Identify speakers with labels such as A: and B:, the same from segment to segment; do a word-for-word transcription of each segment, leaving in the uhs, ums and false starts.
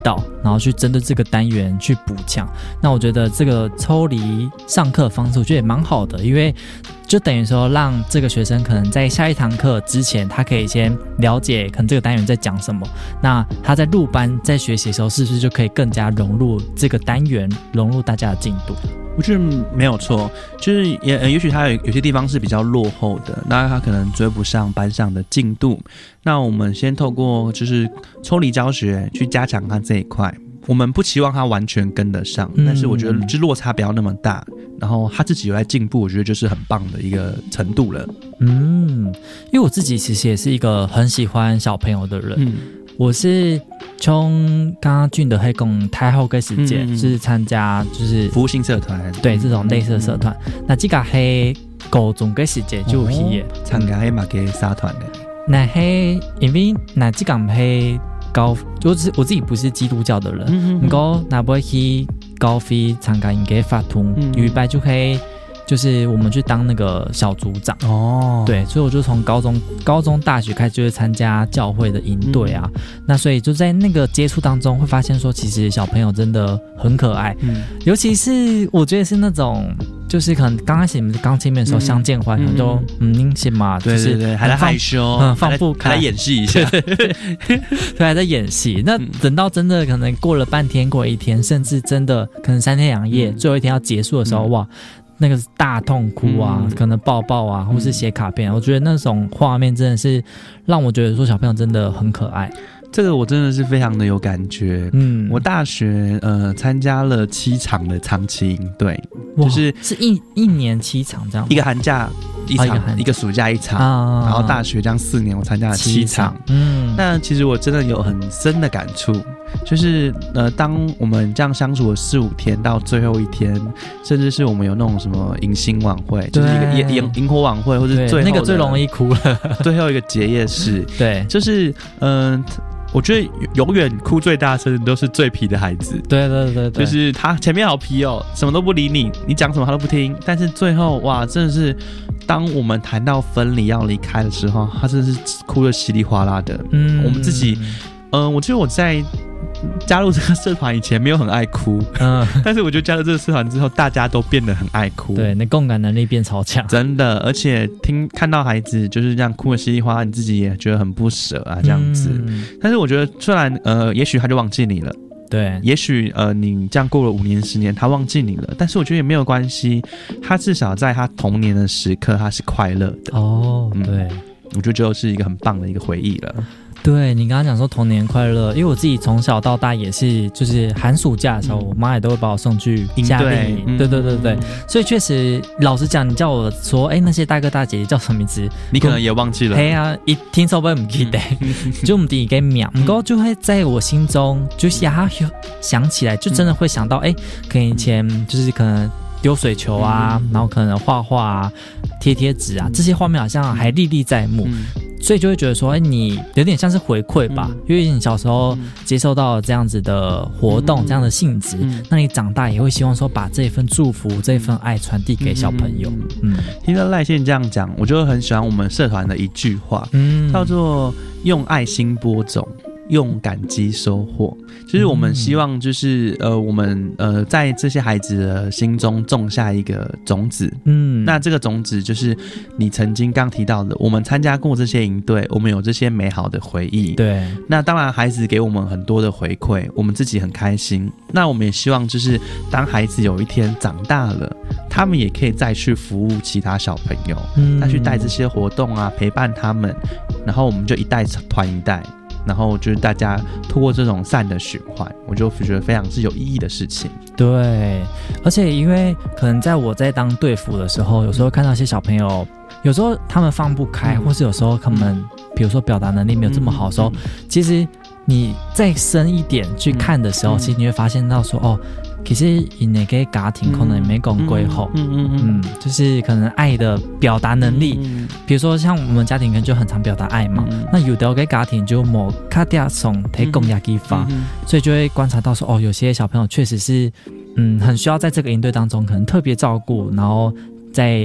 A: 到，然后去针对这个单元去补强。那我觉得这个抽离上课方式我觉得也蛮好的，因为就等于说让这个学生可能在下一堂课之前他可以先了解可能这个单元在讲什么，那他在入班在学习的时候是不是就可以更加融入这个单元，融入大家的进度。
B: 我觉得没有错，就是也、呃、也许他有有些地方是比较落后的，那他可能追不上班上的进度。那我们先透过就是抽离教学去加强他这一块。我们不期望他完全跟得上，但是我觉得就落差不要那么大，然后他自己有在进步，我觉得就是很棒的一个程度了。
A: 嗯，因为我自己其实也是一个很喜欢小朋友的人。嗯，我是从刚刚俊的黑公太后的时间、嗯、是参加就是
B: 服务性社团，
A: 对这种类似的社团、嗯、那这个黑高中的时间就有去
B: 参加黑马给社团的，
A: 那黑因为那这个黑高就是我自己不是基督教的人，不过那不会去高飞参加应该法通有一拜就可以就是我们去当那个小组长哦，对，所以我就从高中、高中、大学开始就是参加教会的营队啊、嗯。那所以就在那个接触当中，会发现说，其实小朋友真的很可爱，嗯，尤其是我觉得是那种，就是可能刚开始你们刚见面的时候相见欢，可能就嗯明显嘛，
B: 对对对，还在害羞，
A: 嗯，放不开，
B: 还在演戏一下，
A: 对，还在演戏。那等到真的可能过了半天，过了一天，甚至真的可能三天两夜，嗯、最后一天要结束的时候，嗯、哇！那个大痛哭啊、嗯、可能抱抱啊或是写卡片、嗯、我觉得那种画面真的是让我觉得说小朋友真的很可爱，
B: 这个我真的是非常的有感觉。嗯，我大学呃参加了七场的长期营队，就是
A: 是一一年七场这样，
B: 一个寒假一场、哦、一, 一个暑假一场、啊、然后大学这样四年我参加了七场。嗯，那其实我真的有很深的感触，就是呃，当我们这样相处了四五天，到最后一天，甚至是我们有那种什么迎新晚会，就是一个萤萤火晚会，或者最后
A: 那个最容易哭了，
B: 最后一个结业式，
A: 对，
B: 就是嗯。呃我觉得永远哭最大声的都是最皮的孩子，
A: 对对对对，
B: 就是他前面好皮哦，什么都不理你，你讲什么他都不听，但是最后哇，真的是当我们谈到分离要离开的时候，他真的是哭得稀里哗啦的。嗯，我们自己，嗯、呃，我觉得我在加入这个社团以前没有很爱哭，嗯，但是我觉得加入这个社团之后，大家都变得很爱哭，
A: 对，那共感能力变超强，
B: 真的，而且听看到孩子就是这样哭得稀里哗啦，你自己也觉得很不舍啊，这样子。嗯、但是我觉得，虽然呃，也许他就忘记你了。
A: 对，
B: 也许呃，你这样过了五年、十年，他忘记你了，但是我觉得也没有关系，他至少在他童年的时刻，他是快乐的。
A: 哦，嗯、对，
B: 我觉得就是一个很棒的一个回忆了。
A: 对，你刚刚讲说童年快乐，因为我自己从小到大也是，就是寒暑假的时候，嗯、我妈也都会把我送去夏令营。对对对对，嗯、所以确实，老实讲，你叫我说，哎，那些大哥大姐姐叫什么名字，
B: 你可能也忘记了。
A: 对啊，一听说不记得，就唔第一个秒，不过就会在我心中就是啊想起来，就真的会想到，哎，可能以前就是可能丢水球啊，嗯、然后可能画画啊、贴贴纸啊，这些画面好像还历历在目。嗯，所以就会觉得说，哎，你有点像是回馈吧，嗯、因为你小时候接受到了这样子的活动、嗯、这样的性质，嗯、那你长大也会希望说，把这一份祝福、这一份爱传递给小朋友。嗯，
B: 嗯听到赖宪这样讲，我就很喜欢我们社团的一句话，嗯、叫做“用爱心播种”。用感激收获，就是我们希望就是呃我们呃在这些孩子的心中种下一个种子，嗯，那这个种子就是你曾经刚提到的，我们参加过这些营队，我们有这些美好的回忆，
A: 对，
B: 那当然孩子给我们很多的回馈，我们自己很开心，那我们也希望就是当孩子有一天长大了，他们也可以再去服务其他小朋友，嗯，再去带这些活动啊，陪伴他们，然后我们就一代传一代。然后就是大家透过这种善的循环，我就觉得非常是有意义的事情。
A: 对，而且因为可能在我在当队服的时候，有时候看到一些小朋友，有时候他们放不开，嗯、或是有时候他们、嗯、比如说表达能力没有这么好的时候，嗯、其实你再深一点去看的时候，嗯、其实你会发现到说，哦，其实以那个家庭可能没讲归后，嗯嗯 嗯, 嗯，就是可能爱的表达能力，嗯、比如说像我们家庭可能就很常表达爱嘛，嗯、那有的个家庭就冇卡掉送提供压力法，嗯、所以就会观察到说，哦，有些小朋友确实是，嗯，很需要在这个营队当中可能特别照顾，然后在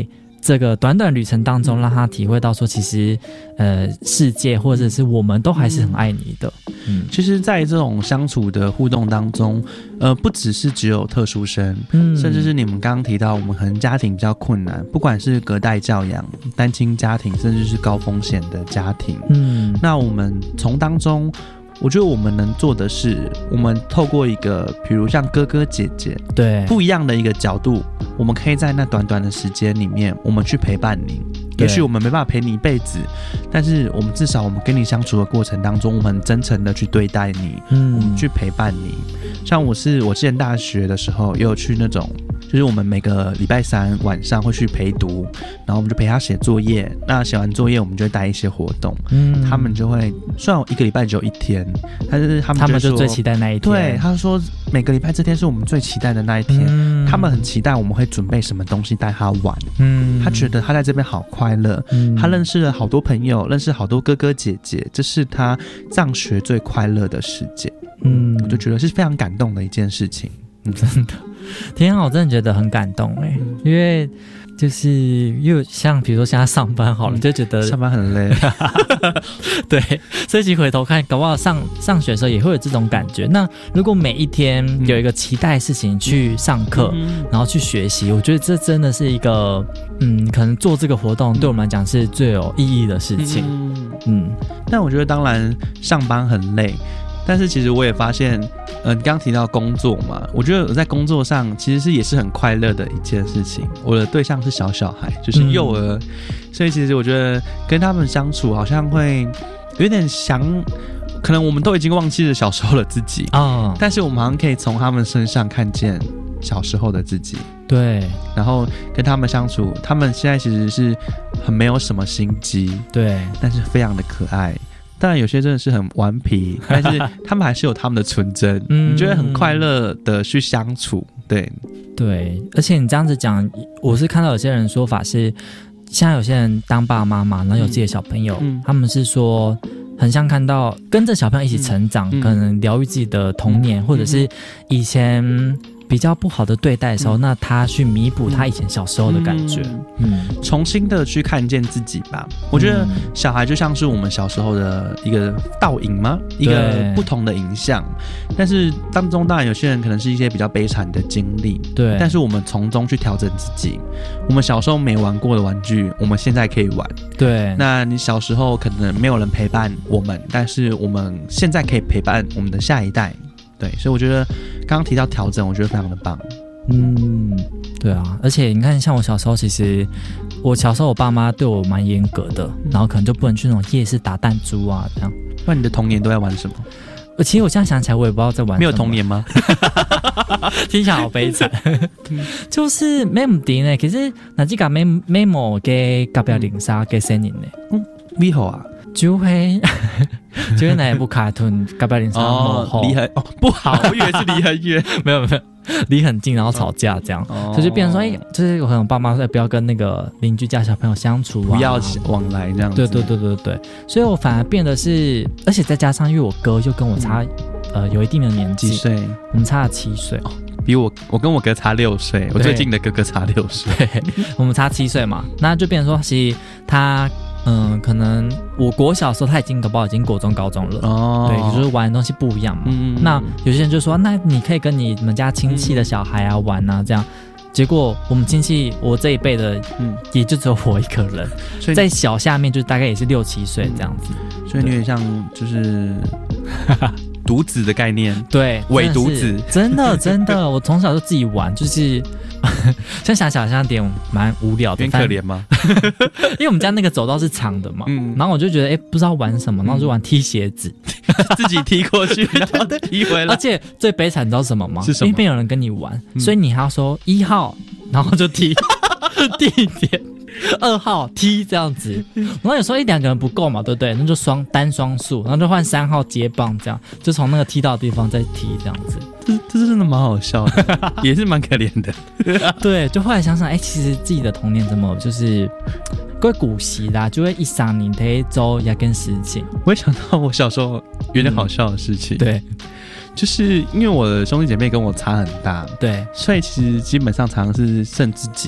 A: 这个短短旅程当中，让他体会到说，其实呃世界或者是我们都还是很爱你的。嗯，
B: 其实，在这种相处的互动当中，呃，不只是只有特殊生，
A: 嗯，
B: 甚至是你们刚刚提到，我们可能家庭比较困难，不管是隔代教养、单亲家庭，甚至是高风险的家庭，
A: 嗯，
B: 那我们从当中。我觉得我们能做的是，我们透过一个，比如像哥哥姐姐，
A: 对，
B: 不一样的一个角度，我们可以在那短短的时间里面，我们去陪伴你。也许我们没办法陪你一辈子，但是我们至少我们跟你相处的过程当中，我们很真诚的去对待你，嗯，我们去陪伴你。像我是我之前大学的时候，也有去那种，就是我们每个礼拜三晚上会去陪读，然后我们就陪他写作业。那写完作业，我们就会带一些活动，嗯，他们就会虽然一个礼拜只有一天，但是他们就
A: 他们就最期待那一天。
B: 对，他说每个礼拜这天是我们最期待的那一天，嗯，他们很期待我们会准备什么东西带他玩，嗯，他觉得他在这边好快乐，嗯，他认识了好多朋友，认识好多哥哥姐姐，这是他上学最快乐的时间。嗯，我就觉得是非常感动的一件事情。
A: 嗯，真的，天啊，我真的觉得很感动哎，嗯，因为就是又像比如说现在上班好了，嗯，就觉得
B: 上班很累，
A: 对，所以其实回头看，搞不好上上学的时候也会有这种感觉。那如果每一天有一个期待的事情去上课，嗯，然后去学习，我觉得这真的是一个，嗯，可能做这个活动对我们来讲是最有意义的事情。嗯，
B: 嗯，但我觉得当然上班很累。但是其实我也发现，呃，你刚刚提到工作嘛，我觉得我在工作上其实是也是很快乐的一件事情。我的对象是小小孩，就是幼儿，嗯，所以其实我觉得跟他们相处好像会有点想，可能我们都已经忘记了小时候的自己啊，哦，但是我们好像可以从他们身上看见小时候的自己。
A: 对，然
B: 后跟他们相处，他们现在其实是很没有什么心机，
A: 对，
B: 但是非常的可爱。当然有些真的是很顽皮，但是他们还是有他们的纯真，嗯，你觉得很快乐的去相处。对
A: 对，而且你这样子讲，我是看到有些人说法是，现在有些人当爸爸妈妈，然后有自己的小朋友，嗯，他们是说很像看到跟着小朋友一起成长，嗯，可能疗愈自己的童年，嗯，或者是以前比较不好的对待的时候，嗯，那他去弥补他以前小时候的感觉，
B: 嗯，嗯，重新的去看见自己吧。我觉得小孩就像是我们小时候的一个倒影吗？一个不同的影像。但是当中当然有些人可能是一些比较悲惨的经历，对。但是我们从中去调整自己。我们小时候没玩过的玩具，我们现在可以玩。
A: 对。
B: 那你小时候可能没有人陪伴我们，但是我们现在可以陪伴我们的下一代。对，所以我觉得刚刚提到调整，我觉得非常的棒。
A: 嗯，对啊，而且你看，像我小时候，其实我小时候我爸妈对我蛮严格的，嗯，然后可能就不能去那种夜市打弹珠啊这样。
B: 那你的童年都在玩什么？
A: 其实我现在想起来，我也不知道在玩什么。
B: 没有童年吗？
A: 听起来好悲惨。就是没唔掂呢，其实那几个没没冇嘅隔壁零沙嘅聲音呢。
B: 嗯，為何啊？
A: 就會就會那一部卡通隔壁零沙幕後
B: 離很哦不好，我以為是離很遠，
A: 沒有沒有。離很近，然後吵架這樣，哦，所以就變成說，哎，欸，就是我可能爸媽說不要跟那個鄰居家小朋友相處啊，
B: 不要往來這樣子。
A: 對對對對對，所以我反而變得是，而且再加上因為我哥就跟我差，嗯，呃有一定的年紀，
B: 幾歲？
A: 我們差了七歲，哦，
B: 比我我跟我哥差六歲，我最近的哥哥差六歲，
A: 我們差七歲嘛，那就變成說，其實他。嗯，可能我國小的時候他已經搞不好已經國中高中了，哦，對，就是玩的東西不一樣嘛。嗯，那有些人就說，那你可以跟你們家親戚的小孩啊玩啊，這樣。結果我們親戚我這一輩的，嗯，也就只有我一個人，所以在小下面就大概也是六七歲這樣子，
B: 嗯，所以你有點像就是獨子的概念，
A: 對，
B: 偽獨子，
A: 真的真的，我從小就自己玩，就是現在想想好像有點蠻無聊的，
B: 有點可憐嗎？
A: 因為我們家那個走道是長的嘛，嗯，然後我就覺得哎，欸，不知道玩什麼，然後就玩踢鞋子，
B: 自己踢過去，然後再踢回來。
A: 而且最悲慘你知道什麼嗎？
B: 是什麼？
A: 因為沒有人跟你玩，嗯，所以你還要說一號，然後就踢地點。二號踢這樣子，然後有時候一兩個人不夠嘛，對不對？那就雙單雙數，然後就換三號接棒，這樣就從那個踢到的地方再踢這樣子。
B: 這這真的蠻好笑的，也是蠻可憐的。
A: 對，就後來想想，哎，其實自己的童年怎麼就是會古習啦，就會一三年可以做一件事情。
B: 我也想到我小時候有點好笑的事情，嗯，對，就是因為我的兄弟姐妹跟我差很大，
A: 對，
B: 所以其實基本上常常是剩自己。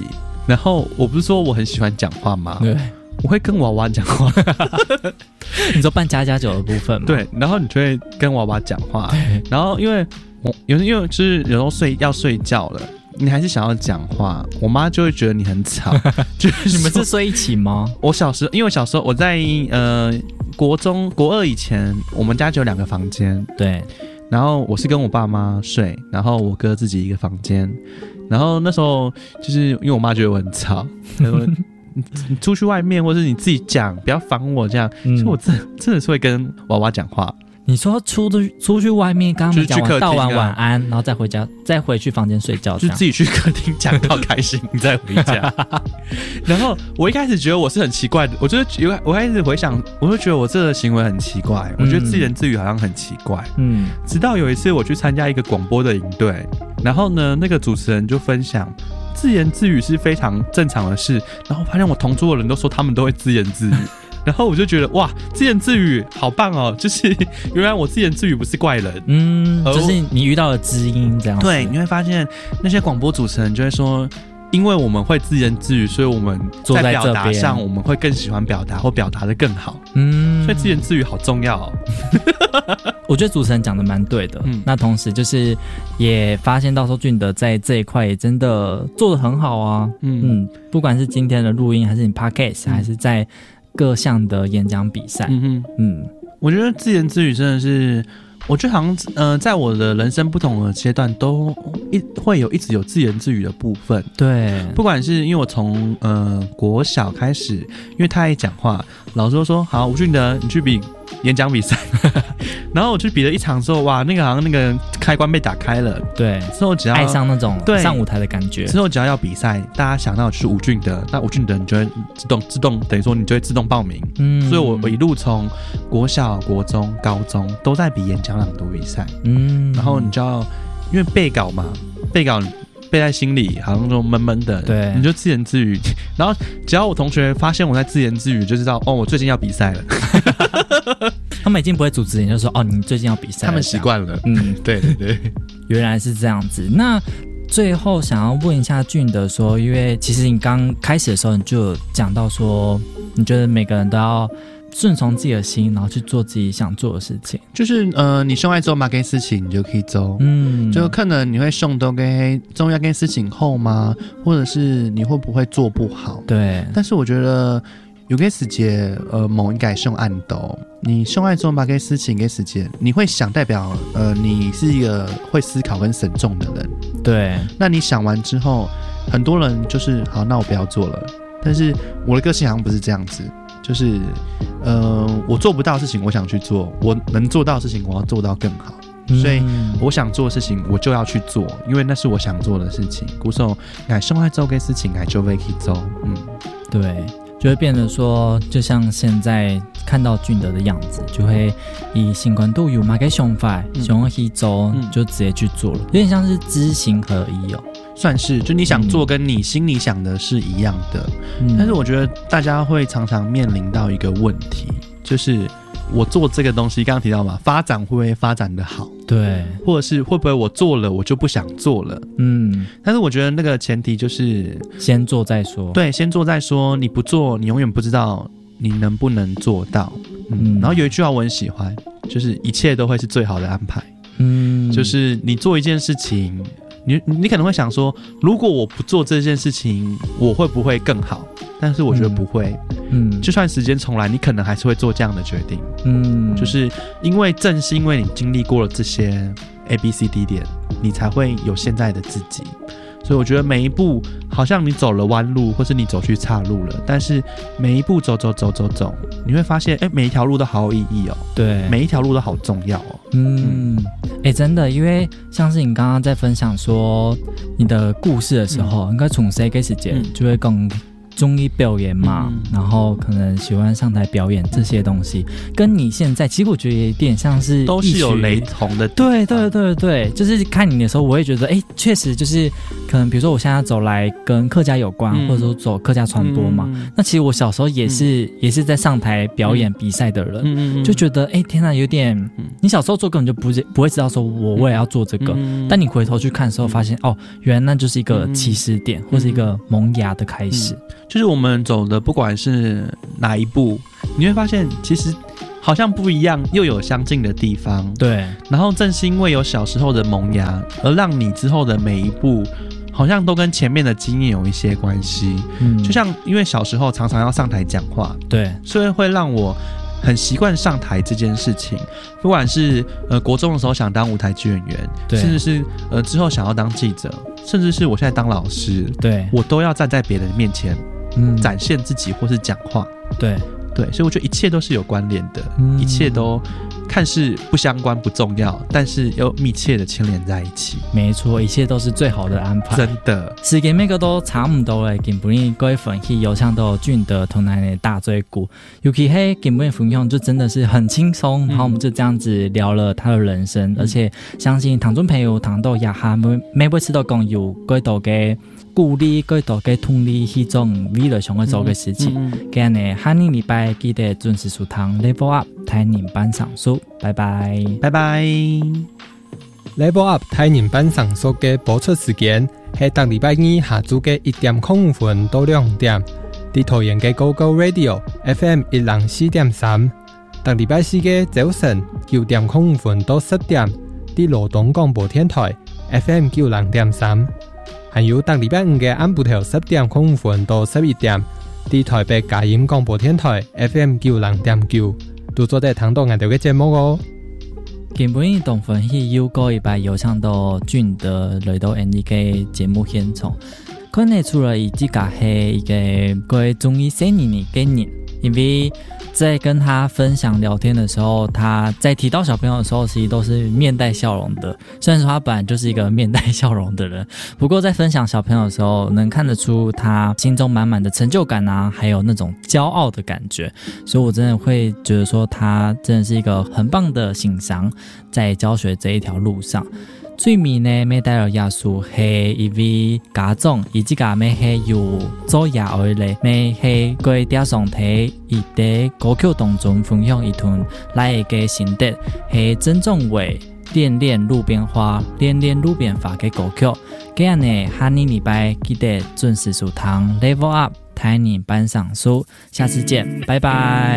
B: 然后我不是说我很喜欢讲话吗？
A: 对，
B: 我会跟娃娃讲话。
A: 你说扮家家酒的部分吗？
B: 对，然后你就会跟娃娃讲话，然后因为我有因为就是有时候睡要睡觉了，你还是想要讲话，我妈就会觉得你很吵。就是
A: 你们是睡一起吗？
B: 我小时候，因为我小时候我在呃国中国二以前，我们家只有两个房间，
A: 对，
B: 然后我是跟我爸妈睡，然后我哥自己一个房间，然后那时候就是因为我妈觉得我很吵，你出去外面或是你自己讲，不要烦我这样，嗯、所以我真的真的是会跟娃娃讲话。
A: 你说出的出去外面，刚刚讲完道完晚安，然后再回家，再回去房间睡觉，
B: 就自己去客厅讲到开心，你再回家。然后我一开始觉得我是很奇怪的，我觉得我开始回想，我就觉得我这个行为很奇怪，我觉得自言自语好像很奇怪。嗯，直到有一次我去参加一个广播的营队，然后呢，那个主持人就分享。自言自语是非常正常的事，然后发现我同桌的人都说他们都会自言自语，然后我就觉得哇，自言自语好棒哦！就是原来我自言自语不是怪人，
A: 嗯，就是你遇到了知音这样子。
B: 对，你会发现那些广播主持人就会说，因为我们会自言自语，所以我们在表达上我们会更喜欢表达或表达得更好。嗯，所以自言自语好重要哦。
A: 我觉得主持人讲的蛮对的、嗯，那同时就是也发现到说俊德在这一块也真的做得很好啊，嗯嗯，不管是今天的录音，还是你 podcast、嗯、还是在各项的演讲比赛，嗯
B: 嗯，我觉得自言自语真的是。我觉得好像呃，在我的人生不同的阶段，都一会有一直有自言自语的部分。
A: 对，
B: 不管是因为我从呃国小开始，因为他爱讲话，老师都说好，吴俊德你去比演讲比赛，然后我去比了一场之后，哇，那个好像那个开关被打开了。
A: 对，
B: 之后只要
A: 爱上那种上舞台的感觉。
B: 之后只要要比赛，大家想到就是吴俊德，那吴俊德你就会自动自动等于说你就会自动报名。嗯，所以我我一路从国小、国中、高中都在比演讲朗读比赛，嗯，然后你就要因为背稿嘛，背稿背在心里，好像就闷闷的，
A: 对，
B: 你就自言自语，然后只要我同学发现我在自言自语，就知道哦，我最近要比赛了。
A: 他们已经不会阻止你，就说哦，你最近要比赛了，
B: 他们习惯了，嗯，对对对，
A: 原来是这样子。那最后想要问一下俊德说，因为其实你刚开始的时候你就有讲到说，你觉得每个人都要顺从自己的心，然后去做自己想做的事情，
B: 就是呃，你想要做嘛件事情，你就可以做，嗯，就可能你会想到嘅重要件事情后吗？或者是你会不会做不好？
A: 对，
B: 但是我觉得有个时间，呃，某应该上暗斗，你上爱做嘛件事情嘅时间，你会想代表呃，你是一个会思考跟慎重的人，
A: 对，
B: 那你想完之后，很多人就是好，那我不要做了，但是我的个性好像不是这样子。就是，呃，我做不到的事情，我想去做；我能做到的事情，我要做到更好。嗯、所以，我想做的事情，我就要去做，因为那是我想做的事情。故说，哎，生活做嘅事情，哎，就会去做。嗯，
A: 对，就会变得说，就像现在看到俊德的样子，就会以习惯度有嘛个想法，想要去做，就直接去做了，有点像是知行合一哦。
B: 算是，就你想做跟你心里想的是一样的、嗯、但是我觉得大家会常常面临到一个问题，就是我做这个东西刚刚提到嘛，发展会不会发展的好，
A: 对，
B: 或者是会不会我做了我就不想做了，嗯，但是我觉得那个前提就是
A: 先做再说，
B: 对，先做再说，你不做你永远不知道你能不能做到， 嗯, 嗯然后有一句话我很喜欢，就是一切都会是最好的安排，嗯，就是你做一件事情你, 你可能会想说，如果我不做这件事情，我会不会更好？但是我觉得不会。嗯，就算时间重来，你可能还是会做这样的决定。嗯，就是因为正是因为你经历过了这些 A B C D 点，你才会有现在的自己。所以我觉得每一步好像你走了弯路，或是你走去岔路了，但是每一步走走走走走，你会发现，哎，每一条路都好有意义哦。对，每一条路都好重要哦。
A: 嗯，哎、欸，真的，因为像是你刚刚在分享说你的故事的时候，嗯、应该从谁开始讲，就会更综艺表演嘛、嗯，然后可能喜欢上台表演这些东西，跟你现在其实我觉得有点像是
B: 都是有雷同的。
A: 对对对对，就是看你的时候，我会觉得，哎，确实就是可能比如说我现在走来跟客家有关，嗯、或者说走客家传播嘛、嗯，那其实我小时候也是、嗯、也是在上台表演比赛的人，嗯、就觉得哎天哪，有点、嗯，你小时候做根本就不不会知道说我为了要做这个、嗯，但你回头去看的时候，发现、嗯、哦，原来那就是一个起始点、嗯、或是一个萌芽的开始、嗯。
B: 就是我们走的不管是哪一步，你会发现其实好像不一样，又有相近的地方。
A: 对，
B: 然后正是因为有小时候的萌芽，而让你之后的每一步好像都跟前面的经验有一些关系。嗯，就像因为小时候常常要上台讲话，
A: 对，
B: 所以会让我很习惯上台这件事情。不管是呃国中的时候想当舞台剧演员，对，甚至是呃之后想要当记者，甚至是我现在当老师，
A: 对，
B: 我都要站在别人面前，嗯，展现自己或是讲话。
A: 对
B: 对，所以我觉得一切都是有关联的、嗯、一切都看似不相关不重要，但是又密切的牵连在一起。
A: 没错，一切都是最好的安排。
B: 真的，
A: 时间每個都差唔多嘅，根本各位分析有唱到俊德同奶奶大嘴鼓，尤其係根本分享就真的是很輕鬆、嗯，然後我們就這樣子聊了他的人生，嗯、而且相信聽眾朋友聽到也下每每每次都講有幾多嘅鼓勵，幾多嘅動力去做未來想要做嘅事情。今日下個禮拜記得準時收聽 Level Up 台年班上書，拜拜，
B: 拜拜。
C: Level Up 台年班上書嘅播出時間係當禮拜二下晝嘅一點零五分到兩點，喺桃園嘅 Go Go Radio F M 一零四點三。當禮拜四嘅早晨九點零五分到十點，喺羅東廣播電台 F M 九零點三。還有當禮拜五嘅晏晡頭十點零五分到十一點，喺台北佳音廣播電台 F M 九零點九，都做得聽到我哋嘅節目哦。
A: 今晡同分析有個禮拜有唱到俊德來到 N D K 節目現場，可能除了伊自家係一個佢中意寫年嘅人，因為在跟他分享聊天的時候，他在提到小朋友的時候，其實都是面帶笑容的。雖然說他本來就是一個面帶笑容的人，不過在分享小朋友的時候，能看得出他心中滿滿的成就感啊，還有那種驕傲的感覺。所以我真的會覺得說，他真的是一個很棒的欣賞，在教學這一條路上。最尾呢，要帶來耶穌係一位家長，伊自家咩係有做野愛咧，咩係佢嗲上睇伊喺歌曲當中分享一段來嘅心得，係曾仲偉戀戀路邊花，戀戀路邊花嘅歌曲。今日呢，下個禮拜記得準時收聽 Level Up 台年班上書，下次見，拜拜。